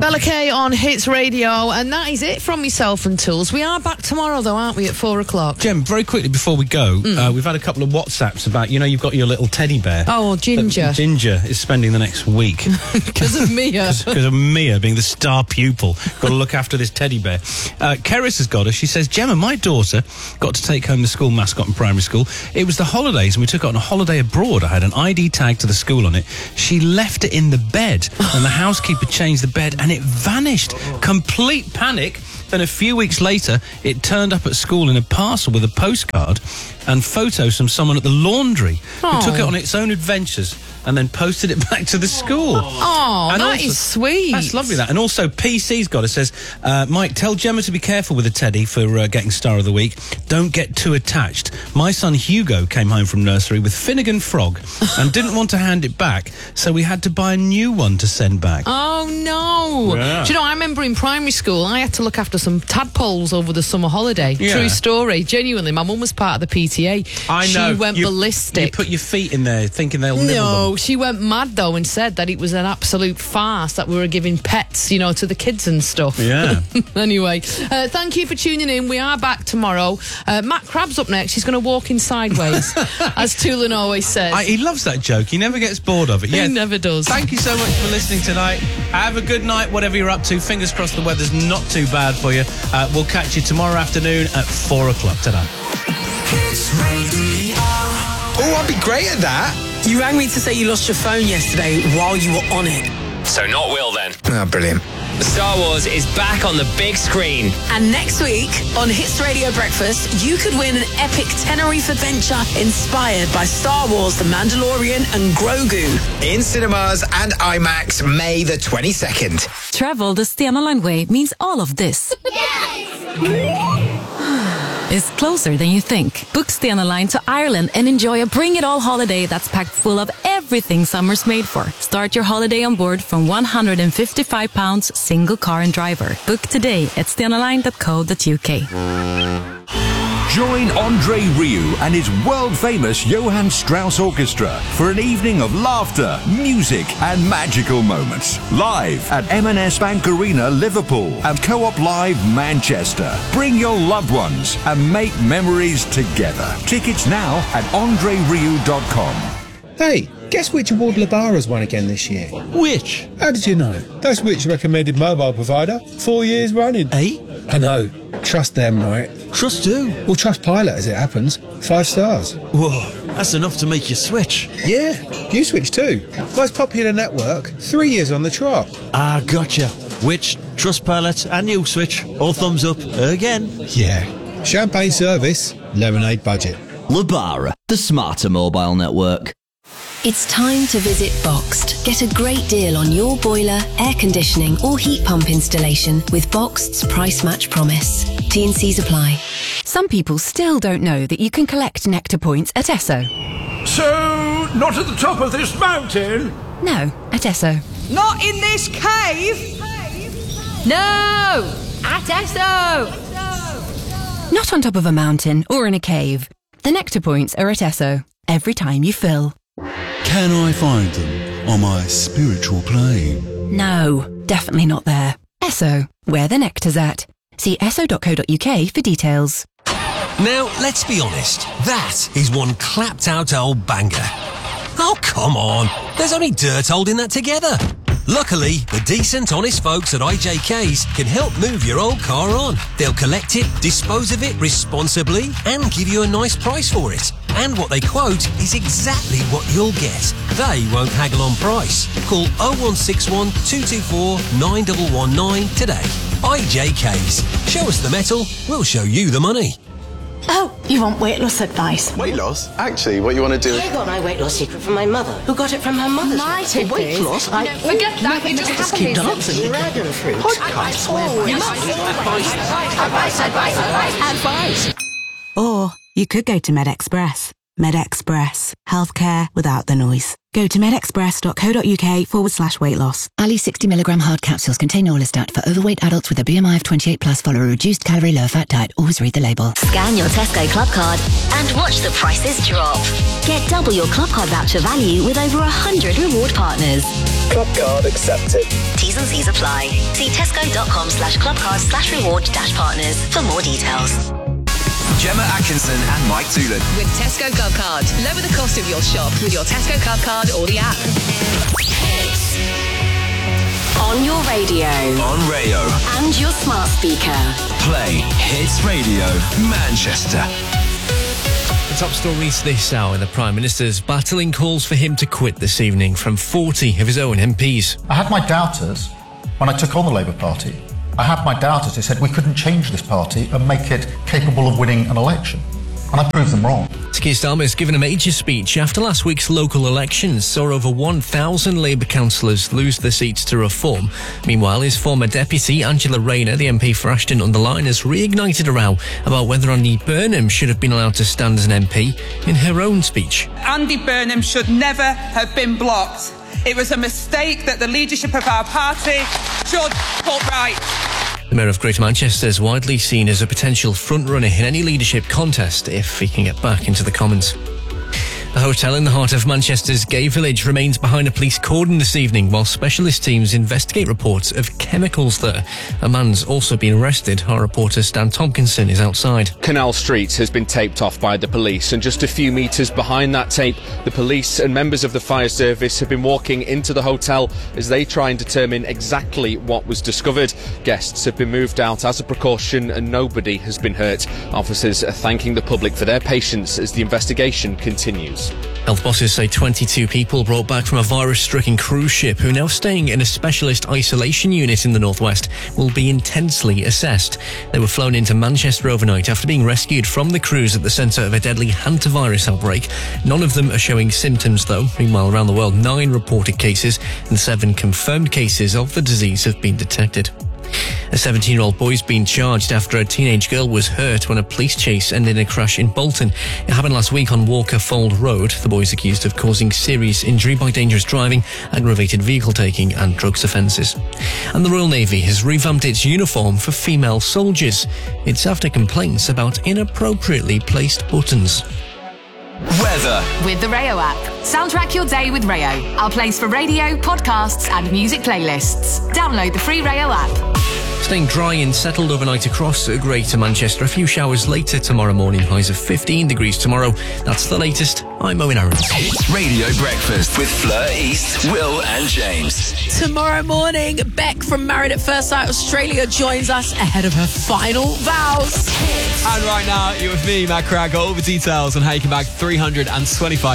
Bella Kay on Hits Radio, and that is it from myself and Tools. We are back tomorrow, though, aren't we, at 4 o'clock? Jem, very quickly before we go, we've had a couple of WhatsApps about, you've got your little teddy bear. Oh, Ginger. Ginger is spending the next week. Because of Mia. Because of Mia being the star pupil. Got to look after this teddy bear. Keris has got her. She says, Gemma, my daughter got to take home the school mascot in primary school. It was the holidays, and we took her on a holiday abroad. I had an ID tag to the school on it. She left it in the bed, and the housekeeper changed the bed, and it vanished. Complete panic. Then a few weeks later, it turned up at school in a parcel with a postcard and photos from someone at the laundry who took it on its own adventures and then posted it back to the school. Oh, and that is sweet. That's lovely, that. And also, PC's got it, says, Mike, tell Gemma to be careful with the teddy for getting Star of the Week. Don't get too attached. My son Hugo came home from nursery with Finnegan Frog and didn't want to hand it back, so we had to buy a new one to send back. Oh, no. Yeah. Do you know, I remember in primary school, I had to look after some tadpoles over the summer holiday. Yeah. True story. Genuinely, my mum was part of the PTA. I know. She went ballistic. You put your feet in there thinking they'll nibble them. She went mad, though, and said that it was an absolute farce that we were giving pets, to the kids and stuff. Yeah. Anyway, thank you for tuning in. We are back tomorrow. Matt Crab's up next. He's going to walk in sideways, as Toolan always says. He loves that joke. He never gets bored of it. He never does. Thank you so much for listening tonight. Have a good night, whatever you're up to. Fingers crossed the weather's not too bad for you. We'll catch you tomorrow afternoon at 4 o'clock. Ta-da. Oh, I'd be great at that. You rang me to say you lost your phone yesterday while you were on it. So not Will, then. Oh, brilliant. Star Wars is back on the big screen. And next week, on Hits Radio Breakfast, you could win an epic Tenerife adventure inspired by Star Wars, The Mandalorian and Grogu. In cinemas and IMAX, May the 22nd. Travel the Stena Line way means all of this. Is closer than you think. Book Stena Line to Ireland and enjoy a Bring It All holiday that's packed full of everything summer's made for. Start your holiday on board from £155 single car and driver. Book today at stenaline.co.uk. Join Andre Rieu and his world-famous Johann Strauss Orchestra for an evening of laughter, music and magical moments. Live at M&S Bank Arena, Liverpool and Co-op Live, Manchester. Bring your loved ones and make memories together. Tickets now at andrerieu.com. Hey, guess which award Labara's won again this year? Which? How did you know? That's which recommended mobile provider. 4 years running. Eh? I know. Trust them, right? Trust who? Well, trust Pilot as it happens. 5 stars. Whoa, that's enough to make you switch. Yeah, you switch too. Most popular network, 3 years on the trot. Ah, gotcha. Which, Trustpilot and you switch, all thumbs up again. Yeah. Champagne service, lemonade budget. Labara, the smarter mobile network. It's time to visit Boxed. Get a great deal on your boiler, air conditioning or heat pump installation with Boxed's Price Match Promise. T&Cs apply. Some people still don't know that you can collect Nectar points at Esso. So, not at the top of this mountain? No, at Esso. Not in this cave? No! At Esso! Not on top of a mountain or in a cave. The Nectar points are at Esso. Every time you fill. Can I find them on my spiritual plane? No, definitely not there. Esso, where the nectar's at. See esso.co.uk for details. Now, let's be honest. That is one clapped out old banger. Oh, come on. There's only dirt holding that together. Luckily, the decent, honest folks at IJK's can help move your old car on. They'll collect it, dispose of it responsibly, and give you a nice price for it. And what they quote is exactly what you'll get. They won't haggle on price. Call 0161 224 9119 today. IJK's. Show us the metal, we'll show you the money. Oh, you want weight loss advice? Weight loss? Actually, what you want to do is... I got my weight loss secret from my mother, who got it from her mother's. My weight loss? Forget that. It just keep dancing. Dragon fruit. Podcast. Advice. Or you could go to MedExpress. MedExpress. Healthcare without the noise. Go to medexpress.co.uk/weight loss. Ali 60mg hard capsules contain Orlistat for overweight adults with a BMI of 28+. Follow a reduced calorie, low-fat diet. Always read the label. Scan your Tesco Club Card and watch the prices drop. Get double your Club Card voucher value with over 100 reward partners. Club card accepted. T's and C's apply. See tesco.com/clubcard/reward-partners for more details. Gemma Atkinson and Mike Toolan. With Tesco Club Card. Lower the cost of your shop with your Tesco Club Card or the app. On your radio. On Rayo. And your smart speaker. Play Hits Radio Manchester. The top stories this hour. The Prime Minister's battling calls for him to quit this evening from 40 of his own MPs. I had my doubters when I took on the Labour Party. I had my doubters who said we couldn't change this party and make it capable of winning an election. And I proved them wrong. Keir Starmer has given a major speech after last week's local elections saw over 1,000 Labour councillors lose their seats to Reform. Meanwhile, his former deputy, Angela Rayner, the MP for Ashton-under-Lyne, has reignited a row about whether Andy Burnham should have been allowed to stand as an MP in her own speech. Andy Burnham should never have been blocked. It was a mistake that the leadership of our party should put right. The Mayor of Greater Manchester is widely seen as a potential front-runner in any leadership contest if he can get back into the Commons. A hotel in the heart of Manchester's gay village remains behind a police cordon this evening while specialist teams investigate reports of chemicals there. A man's also been arrested. Our reporter Stan Tompkinson is outside. Canal Street has been taped off by the police, and just a few metres behind that tape, the police and members of the fire service have been walking into the hotel as they try and determine exactly what was discovered. Guests have been moved out as a precaution and nobody has been hurt. Officers are thanking the public for their patience as the investigation continues. Health bosses say 22 people brought back from a virus-stricken cruise ship who are now staying in a specialist isolation unit in the northwest will be intensely assessed. They were flown into Manchester overnight after being rescued from the cruise at the centre of a deadly hantavirus outbreak. None of them are showing symptoms, though. Meanwhile, around the world, 9 reported cases and 7 confirmed cases of the disease have been detected. A 17-year-old boy's been charged after a teenage girl was hurt when a police chase ended in a crash in Bolton. It happened last week on Walker Fold Road. The boy is accused of causing serious injury by dangerous driving, aggravated vehicle taking and drugs offences. And the Royal Navy has revamped its uniform for female soldiers. It's after complaints about inappropriately placed buttons. Weather. With the Rayo app. Soundtrack your day with Rayo. Our place for radio, podcasts and music playlists. Download the free Rayo app. Staying dry and settled overnight across Greater Manchester. A few showers later tomorrow morning. Highs of 15 degrees tomorrow. That's the latest. I'm Owen Aarons. It's Radio Breakfast with Fleur East, Will and James. Tomorrow morning, Beck from Married at First Sight Australia joins us ahead of her final vows. And right now, you're with me, Matt Cragg. Got all the details on how you can bag £325